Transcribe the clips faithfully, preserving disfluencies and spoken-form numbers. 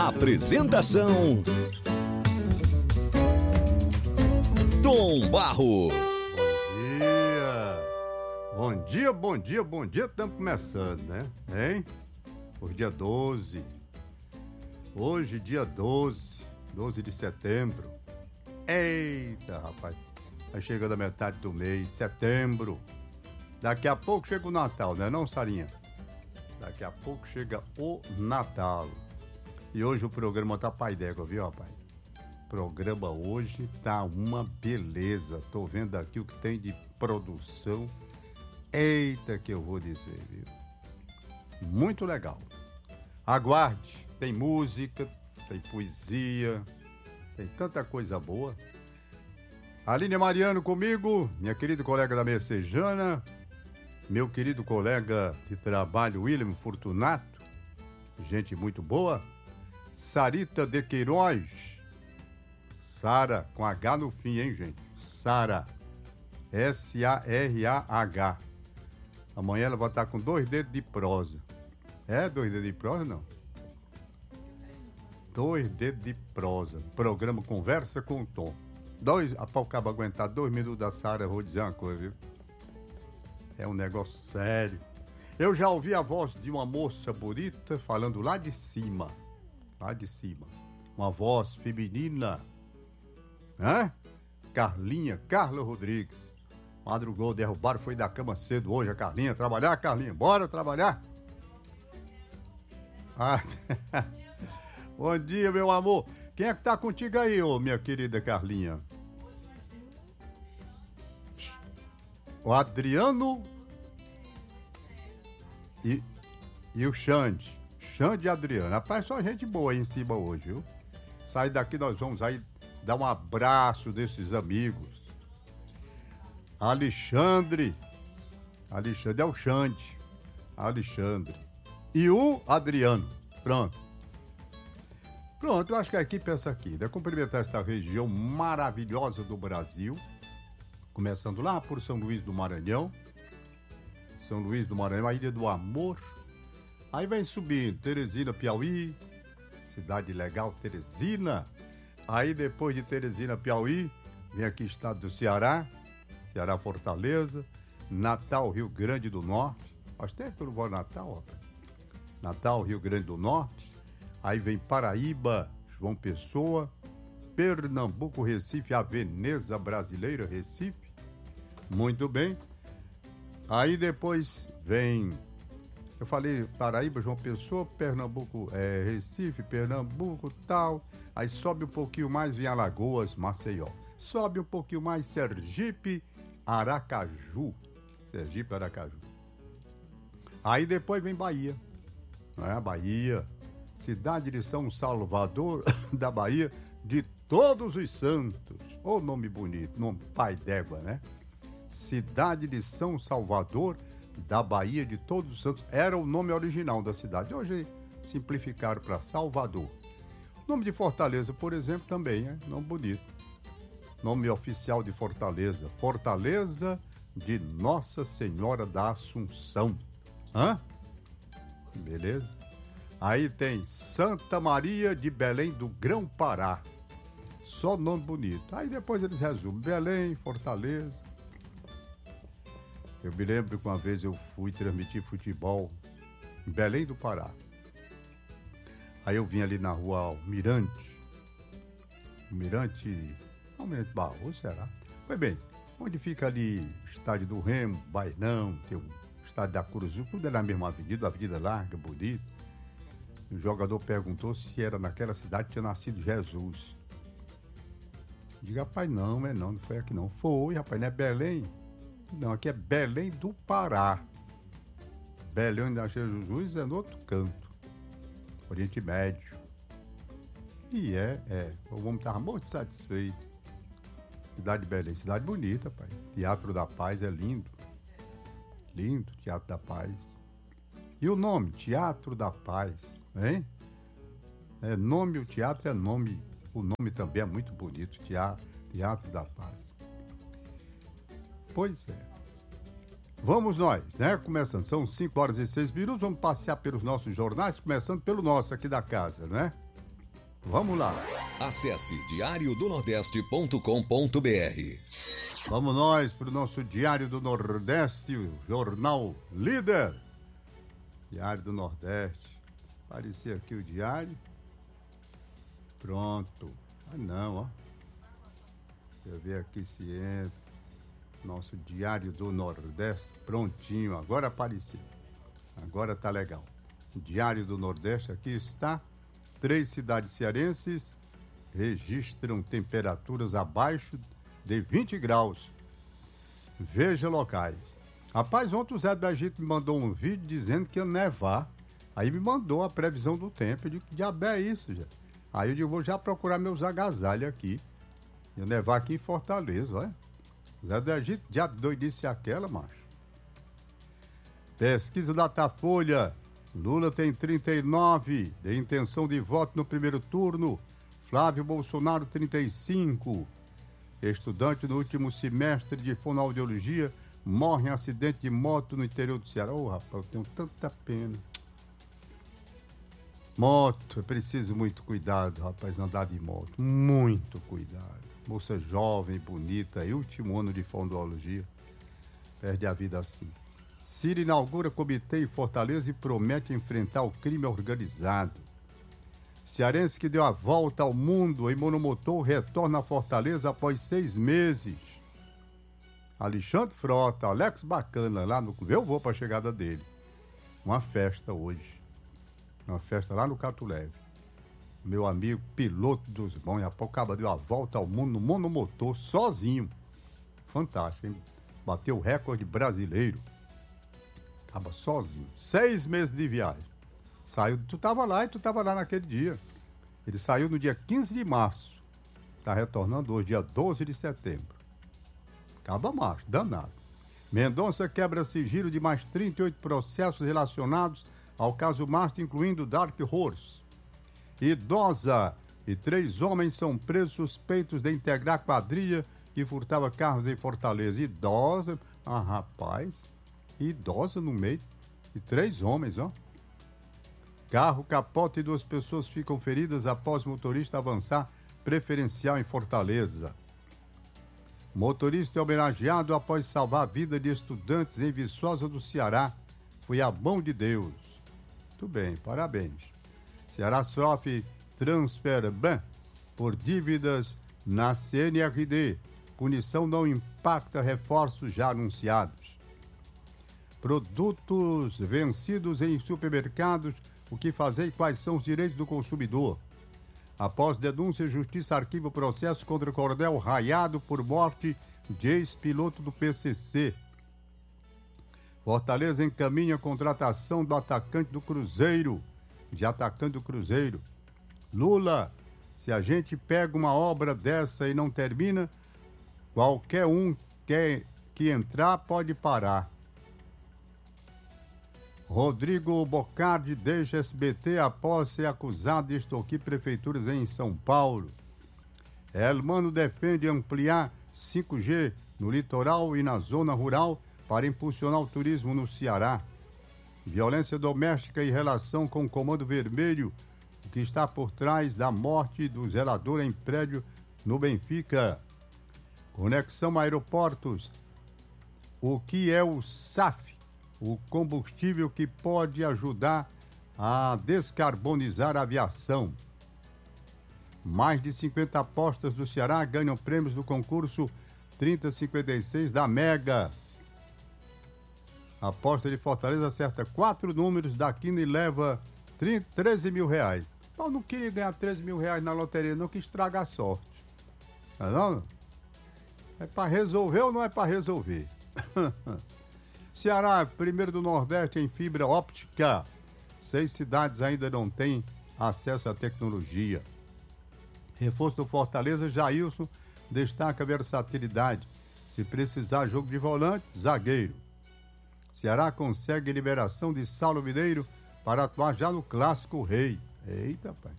Apresentação Tom Barros. Bom dia, bom dia, bom dia. Estamos começando, né? Hein? Hoje dia doze. Hoje dia doze. doze de setembro. Eita, rapaz. Vai chegando a metade do mês, setembro. Daqui a pouco chega o Natal, né não, Sarinha? Daqui a pouco chega o Natal. E hoje o programa tá pai d'égua, viu, rapaz? O programa hoje tá uma beleza. Tô vendo aqui o que tem de produção. Eita, que eu vou dizer, viu? Muito legal. Aguarde. Tem música, tem poesia, tem tanta coisa boa. Aline Mariano comigo, minha querida colega da Messejana, meu querido colega de trabalho William Fortunato, gente muito boa. Sarita de Queiroz, Sara com H no fim, hein, gente? Sara, S A R A H. Amanhã ela vai estar com dois dedos de prosa. É dois dedos de prosa, não? Dois dedos de prosa. Programa Conversa com o Tom. Dois, a pau acaba aguentar dois minutos da Sara, vou dizer uma coisa, viu? É um negócio sério. Eu já ouvi a voz de uma moça bonita falando lá de cima. Lá de cima. Uma voz feminina. Hã? Carlinha, Carla Rodrigues. Madrugou, derrubaram, foi da cama cedo hoje a Carlinha. Trabalhar, Carlinha? Bora trabalhar? Ah, bom dia, meu amor. Quem é que tá contigo aí, ô, minha querida Carlinha? O Adriano e, e o Xande. Xande e Adriano. Rapaz, só gente boa aí em cima hoje, viu? Sair daqui, nós vamos aí dar um abraço desses amigos. Alexandre. Alexandre é o Xande. Alexandre. E o Adriano. Pronto. Pronto, eu acho que a equipe é essa aqui, né? Cumprimentar esta região maravilhosa do Brasil, começando lá por São Luís do Maranhão, São Luís do Maranhão, a Ilha do Amor, aí vem subindo, Teresina, Piauí, cidade legal, Teresina, aí depois de Teresina, Piauí, vem aqui estado do Ceará, Ceará, Fortaleza, Natal, Rio Grande do Norte, faz tempo que eu não vou a Natal, rapaz. Natal, Rio Grande do Norte, aí vem Paraíba, João Pessoa, Pernambuco, Recife, a Veneza brasileira, Recife. Muito bem. Aí depois vem, eu falei Paraíba, João Pessoa, Pernambuco, é, Recife, Pernambuco, tal. Aí sobe um pouquinho mais, vem Alagoas, Maceió. Sobe um pouquinho mais, Sergipe, Aracaju. Sergipe, Aracaju. Aí depois vem Bahia. Não é? Bahia. Cidade de São Salvador, da Bahia, de Todos os Santos. Ô, oh, nome bonito, nome pai d'égua, né? Cidade de São Salvador, da Bahia, de Todos os Santos. Era o nome original da cidade. Hoje simplificaram para Salvador. Nome de Fortaleza, por exemplo, também, é nome bonito. Nome oficial de Fortaleza. Fortaleza de Nossa Senhora da Assunção. Hã? Beleza? Aí tem Santa Maria de Belém do Grão-Pará. Só nome bonito. Aí depois eles resumem. Belém, Fortaleza. Eu me lembro que uma vez eu fui transmitir futebol em Belém do Pará. Aí eu vim ali na rua Almirante. Almirante... Almirante Barroso, será? Pois bem, onde fica ali o estádio do Remo, Bainão, tem o estádio da Cruz, tudo é na mesma avenida, avenida larga, bonito. O jogador perguntou se era naquela cidade que tinha nascido Jesus. Diga, rapaz, não, é não, não foi aqui não. Foi, rapaz, não é Belém? Não, aqui é Belém do Pará. Belém onde nasceu Jesus é no outro canto. Oriente Médio. E é, é. O homem estava muito satisfeito. Cidade de Belém, cidade bonita, pai. Teatro da Paz é lindo. Lindo, Teatro da Paz. E o nome? Teatro da Paz, hein? É nome, o teatro é nome. O nome também é muito bonito, Teatro, Teatro da Paz. Pois é. Vamos nós, né? Começando, são cinco horas e seis minutos, vamos passear pelos nossos jornais, começando pelo nosso aqui da casa, né? Vamos lá. Acesse diário do nordeste ponto com ponto br. Vamos nós para o nosso Diário do Nordeste, o jornal líder. Diário do Nordeste. Apareceu aqui o diário. Pronto. Ah, não, ó. Deixa eu ver aqui se entra. Nosso Diário do Nordeste. Prontinho. Agora apareceu. Agora tá legal. Diário do Nordeste, aqui está. Três cidades cearenses registram temperaturas abaixo de vinte graus. Veja locais. Rapaz, ontem o Zé do Egito me mandou um vídeo dizendo que ia nevar. Aí me mandou a previsão do tempo. Eu digo, que diabo é isso, já? Aí eu digo, vou já procurar meus agasalhos aqui. Ia nevar aqui em Fortaleza, olha. Zé do Egito, diabo doidice aquela, macho. Pesquisa Datafolha. Lula tem trinta e nove de intenção de voto no primeiro turno. Flávio Bolsonaro, trinta e cinco. Estudante no último semestre de fonoaudiologia morre em acidente de moto no interior do Ceará. Ô, oh, rapaz, eu tenho tanta pena. Moto, é preciso muito cuidado, rapaz, andar de moto. Muito cuidado. Moça jovem, bonita, e último ano de fonoaudiologia. Perde a vida assim. Ciro inaugura comitê em Fortaleza e promete enfrentar o crime organizado. Cearense que deu a volta ao mundo em monomotor retorna a Fortaleza após seis meses. Alexandre Frota, Alex Bacana, lá no... Eu vou para a chegada dele. Uma festa hoje. Uma festa lá no Catuleve. Meu amigo, piloto dos bons, acaba deu a volta ao mundo no monomotor sozinho. Fantástico, hein? Bateu o recorde brasileiro. Acaba sozinho. Seis meses de viagem. Saiu, tu tava lá e tu tava lá naquele dia. Ele saiu no dia quinze de março. Tá retornando hoje, dia doze de setembro. Acaba macho, danado. Mendonça quebra sigilo de mais trinta e oito processos relacionados ao caso Master, incluindo Dark Horse. Idosa e três homens são presos suspeitos de integrar quadrilha que furtava carros em Fortaleza. Idosa, ah rapaz... Idosa no meio e três homens, ó. Carro capota e duas pessoas ficam feridas após motorista avançar preferencial em Fortaleza. Motorista é homenageado após salvar a vida de estudantes em Viçosa do Ceará. Foi a mão de Deus. Muito bem, parabéns. Ceará sofre transfer ban por dívidas na C N R D. Punição não impacta reforços já anunciados. Produtos vencidos em supermercados, o que fazer e quais são os direitos do consumidor? Após denúncia, Justiça arquiva o processo contra o coronel Raiado por morte de ex-piloto do P C C. Fortaleza encaminha a contratação do atacante do Cruzeiro, de atacante do Cruzeiro. Lula, se a gente pega uma obra dessa e não termina, qualquer um quer que entrar pode parar. Rodrigo Bocardi deixa S B T após ser acusado de extorquir prefeituras em São Paulo. Elmano defende ampliar cinco G no litoral e na zona rural para impulsionar o turismo no Ceará. Violência doméstica em relação com o Comando Vermelho, o que está por trás da morte do zelador em prédio no Benfica. Conexão Aeroportos. O que é o S A F? O combustível que pode ajudar a descarbonizar a aviação. Mais de cinquenta apostas do Ceará ganham prêmios do concurso trinta cinquenta e seis da Mega. A aposta de Fortaleza acerta quatro números da quina e leva trinta, treze mil reais. Eu não queria ganhar treze mil reais na loteria, não, que estraga a sorte. Não é não? É para resolver ou não é para resolver? Ceará, primeiro do Nordeste em fibra óptica. Seis cidades ainda não têm acesso à tecnologia. Reforço do Fortaleza, Jailson destaca a versatilidade. Se precisar jogo de volante, zagueiro. Ceará consegue liberação de Saulo Mineiro para atuar já no Clássico Rei. Eita, pai.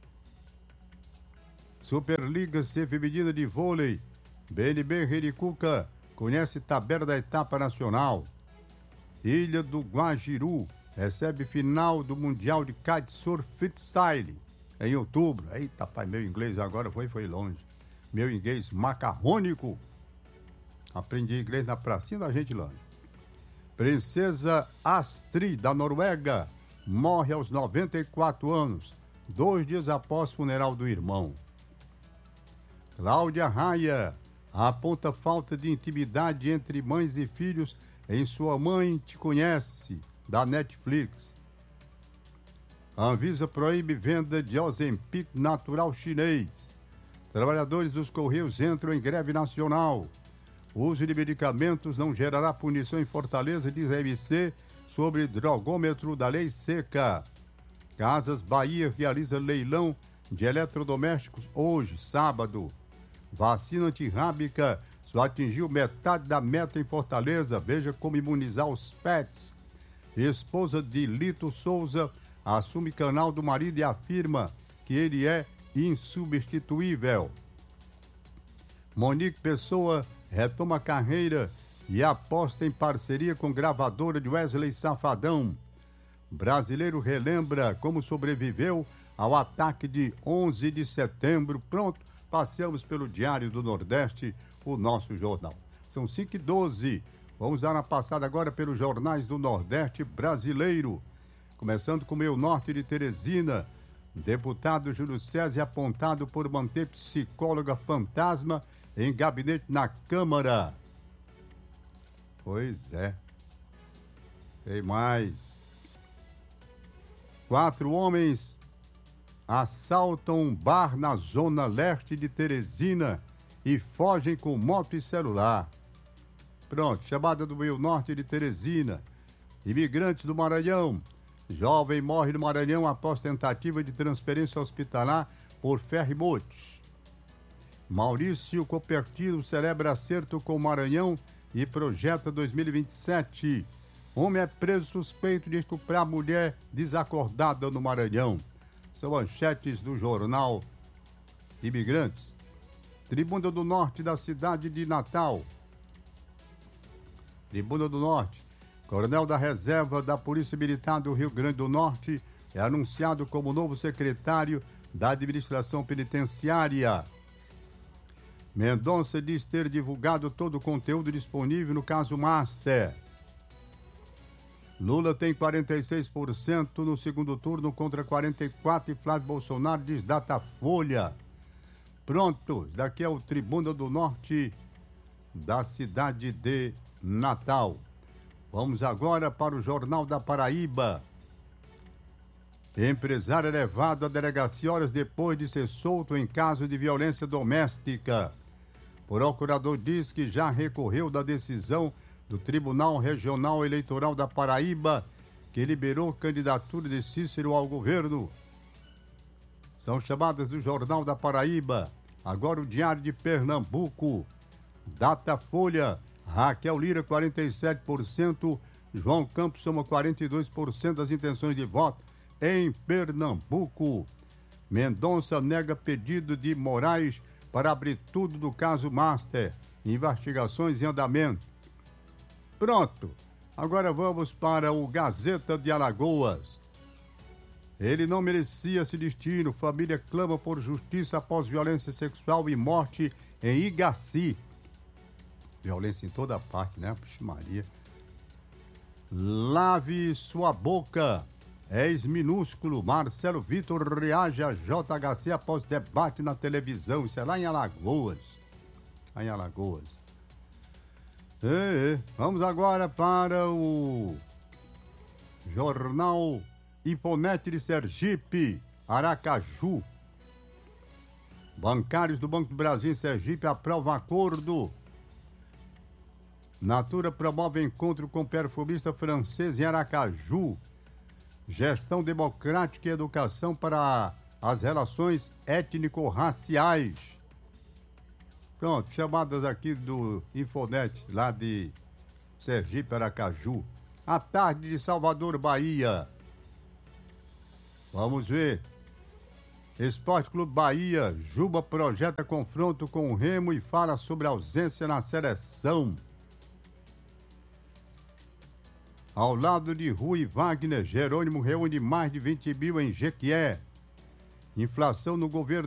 Superliga C Feminina de Vôlei. B N B Riricuca conhece tabela da etapa nacional. Ilha do Guajiru recebe final do Mundial de Kitesurf Freestyle. em outubro. Eita, pai, meu inglês agora foi, foi longe. Meu inglês macarrônico. Aprendi inglês na pracinha da Gentilândia. Princesa Astrid, da Noruega, morre aos noventa e quatro anos, dois dias após o funeral do irmão. Cláudia Raia aponta falta de intimidade entre mães e filhos em Sua Mãe Te Conhece, da Netflix. A Anvisa proíbe venda de Ozempic natural chinês. Trabalhadores dos Correios entram em greve nacional. O uso de medicamentos não gerará punição em Fortaleza, diz a M C, sobre drogômetro da lei seca. Casas Bahia realiza leilão de eletrodomésticos hoje, sábado. Vacina antirrábica só atingiu metade da meta em Fortaleza. Veja como imunizar os pets. Esposa de Lito Souza assume canal do marido e afirma que ele é insubstituível. Monique Pessoa retoma carreira e aposta em parceria com gravadora de Wesley Safadão. Brasileiro relembra como sobreviveu ao ataque de onze de setembro. Pronto, passeamos pelo Diário do Nordeste, o nosso jornal. São cinco e doze. Vamos dar uma passada agora pelos jornais do Nordeste brasileiro. Começando com o Meu Norte de Teresina. Deputado Júlio César é apontado por manter psicóloga fantasma em gabinete na Câmara. Pois é. Tem mais. Quatro homens assaltam um bar na zona leste de Teresina e fogem com moto e celular. Pronto, chamada do Meu Norte de Teresina. Imigrantes do Maranhão. Jovem morre no Maranhão após tentativa de transferência hospitalar por ferryboat. Maurício Copertino celebra acerto com o Maranhão e projeta dois mil e vinte e sete. Homem é preso suspeito de estuprar mulher desacordada no Maranhão. São manchetes do jornal Imigrantes. Tribuna do Norte da cidade de Natal. Tribuna do Norte. Coronel da Reserva da Polícia Militar do Rio Grande do Norte é anunciado como novo secretário da Administração Penitenciária. Mendonça diz ter divulgado todo o conteúdo disponível no caso Master. Lula tem quarenta e seis por cento no segundo turno contra quarenta e quatro por cento e Flávio Bolsonaro diz Datafolha. Pronto, daqui é o Tribuna do Norte da cidade de Natal. Vamos agora para o Jornal da Paraíba. Empresário é levado à delegacia horas depois de ser solto em caso de violência doméstica. Procurador diz que já recorreu da decisão do Tribunal Regional Eleitoral da Paraíba, que liberou candidatura de Cícero ao governo. São chamadas do Jornal da Paraíba. Agora o Diário de Pernambuco. Datafolha. Raquel Lira, quarenta e sete por cento. João Campos soma quarenta e dois por cento das intenções de voto em Pernambuco. Mendonça nega pedido de Moraes para abrir tudo do caso Master. Investigações em andamento. Pronto. Agora vamos para o Gazeta de Alagoas. Ele não merecia esse destino. Família clama por justiça após violência sexual e morte em Igaci. Violência em toda parte, né? Puxa Maria. Lave sua boca. Ex-minúsculo Marcelo Vitor reage a J H C após debate na televisão. Isso é lá em Alagoas. Lá em Alagoas. É, é. Vamos agora para o Jornal Infonet de Sergipe, Aracaju. Bancários do Banco do Brasil em Sergipe aprovam acordo. Natura promove encontro com perfumista francês em Aracaju. Gestão democrática e educação para as relações étnico-raciais. Pronto, chamadas aqui do Infonet, lá de Sergipe, Aracaju. À tarde de Salvador, Bahia. Vamos ver. Esporte Clube Bahia. Juba projeta confronto com o Remo e fala sobre ausência na seleção. Ao lado de Rui Wagner, Jerônimo reúne mais de vinte mil em Jequié. Inflação no governo